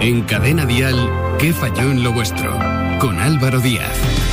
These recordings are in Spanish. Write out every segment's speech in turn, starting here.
En Cadena Dial, ¿qué falló en lo vuestro? Con Álvaro Díaz.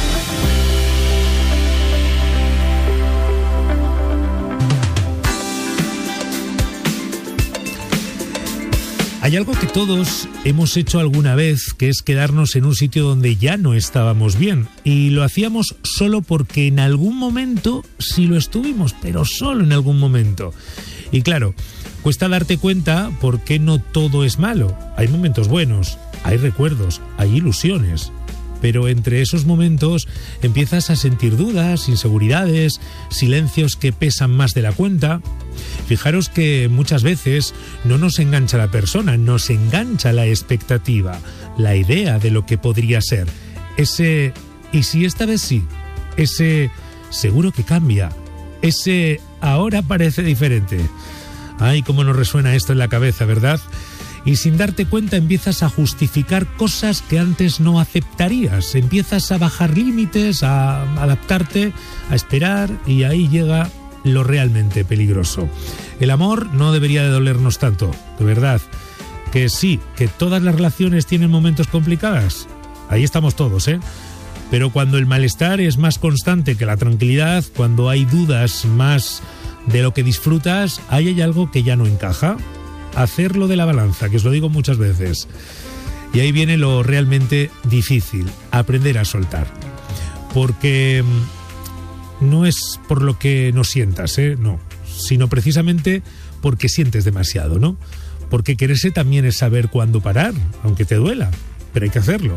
Hay algo que todos hemos hecho alguna vez, que es quedarnos en un sitio donde ya no estábamos bien. Y lo hacíamos solo porque en algún momento sí lo estuvimos, pero solo en algún momento. Y claro, cuesta darte cuenta por qué no todo es malo. Hay momentos buenos, hay recuerdos, hay ilusiones. Pero entre esos momentos empiezas a sentir dudas, inseguridades, silencios que pesan más de la cuenta. Fijaros que muchas veces no nos engancha la persona, nos engancha la expectativa, la idea de lo que podría ser. Ese ¿y si esta vez sí? Ese seguro que cambia. Ese ahora parece diferente. Ay, cómo nos resuena esto en la cabeza, ¿verdad? Y sin darte cuenta empiezas a justificar cosas que antes no aceptarías. Empiezas a bajar límites, a adaptarte, a esperar, y ahí llega lo realmente peligroso. El amor no debería de dolernos tanto, de verdad. Que sí, que todas las relaciones tienen momentos complicados. Ahí estamos todos, ¿eh? Pero cuando el malestar es más constante que la tranquilidad, cuando hay dudas más de lo que disfrutas, ahí hay algo que ya no encaja. Hacerlo de la balanza, que os lo digo muchas veces. Y ahí viene lo realmente difícil, aprender a soltar. Porque no es por lo que no sientas, no, sino precisamente porque sientes demasiado, ¿no? Porque quererse también es saber cuándo parar, aunque te duela, pero hay que hacerlo.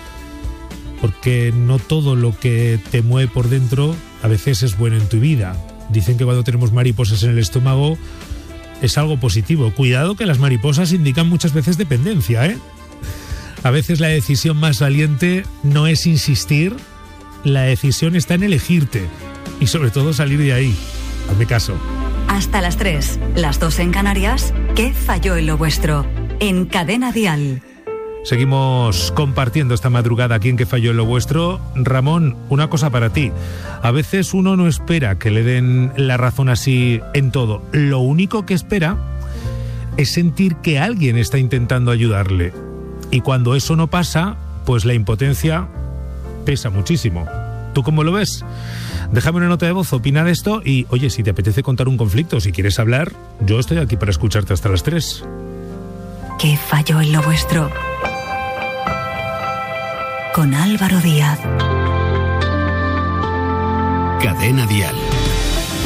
Porque no todo lo que te mueve por dentro a veces es bueno en tu vida. Dicen que cuando tenemos mariposas en el estómago es algo positivo. Cuidado, que las mariposas indican muchas veces dependencia, ¿eh? A veces la decisión más valiente no es insistir, la decisión está en elegirte y sobre todo salir de ahí. Hazme caso. Hasta las 3, las 2 en Canarias, ¿qué falló en lo vuestro? En Cadena Dial. Seguimos compartiendo esta madrugada aquí en ¿Qué falló en lo vuestro? Ramón, una cosa para ti. A veces uno no espera que le den la razón así en todo. Lo único que espera es sentir que alguien está intentando ayudarle. Y cuando eso no pasa, pues la impotencia pesa muchísimo. ¿Tú cómo lo ves? Déjame una nota de voz, opina de esto y, oye, si te apetece contar un conflicto, si quieres hablar, yo estoy aquí para escucharte hasta las 3. ¿Qué falló en lo vuestro? Con Álvaro Díaz. Cadena Dial.